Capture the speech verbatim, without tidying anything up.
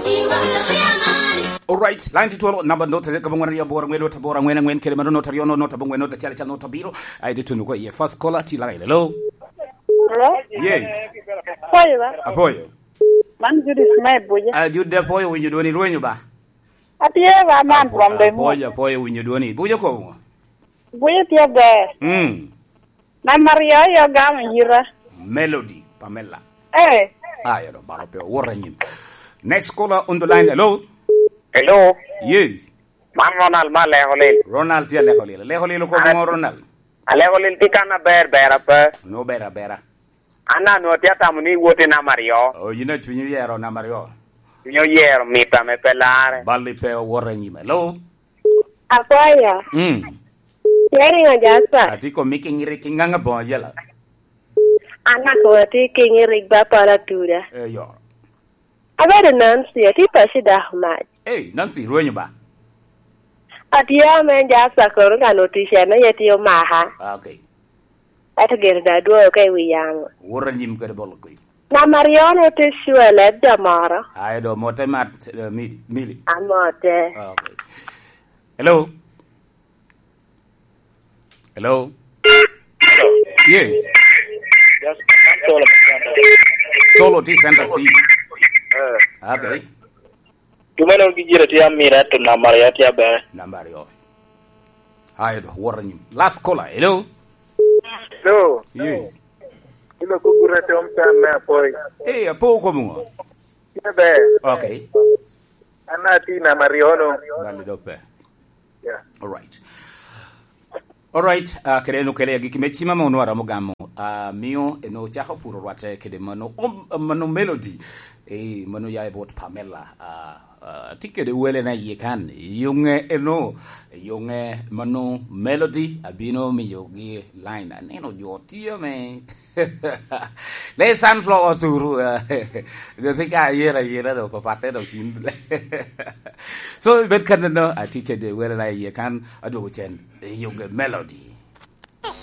All right, line to twelve number nota zeka bangwana ya bora ngwelo tabora ngwena ngwen kele mano nota riono nota bangwana nota chale chale nota biro. I did to know ye first caller ti la hello. Hello? Yes. Apoyo ba? Apoyo. Man judi smai boje. Ah jude apoyo winyo doni ruwenyo ba. Atiye ba man from the mo. Apoyo apoyo winyo doni. Boje ko. Boje tiye be. Mm. Na Maria yo gam yira. Melody Pamela. Eh. Ah yo baro pe woranyim. Next caller on the line. Hello. Hello. Yes. Man Ronald ma leholil. Ronald tiya leholil. Leholil ko mo Ronald. A leholil tikana ber bera pa. No bera bera. Ana no tiya tamuni wote na Mario. Oh, you know twinyo yero na Mario. Nyo yero mi pa me pelare. Balli pe woranyim. Hello. Apoyo. Mm. Yeri nga jasa. Ati ko making ire kinganga bon yela. Ana ko ati kingi rigba para tuda. Eh yo. Abere Nancy ati pashi da Ahmad. Eh, Nancy ruwenyo ba. Ati ya men jasa ko nga notisha na yeti yo maha. Okay. Ati gere da duo kai wiyang. Woranyim kare bolko. Na Mariano te shuele da mara. Ay do mote mat mili mili. Amote. Okay. Hello. Hello. Yes. Yes. Solo. Solo T Center C. Eh. Okay. Tumelo gijira tiya mira to na Maria tiya be. Number yo. Ay do woranyim. Last caller. Hello. Hello. Yes. Ilo kugura te omta me poi. Eh, apo ko mo. Tiya be. Okay. Ana ti na Mariono. Dale dope. Yeah. All right. All right, uh, kere no kele gi kimechima mo no ara mo gamo. Uh, mio eno chaho puro rwate kede mano um, mano melody. Eh mano ya about Pamela. Uh, uh, tikede wele na yekan yunge eno yunge mano melody abino mi yogi line neno jotia me. Le sunflower turu. The thing I yera yera do papate do kin. So bet kan no atikede wele na yekan ado chen yunge melody.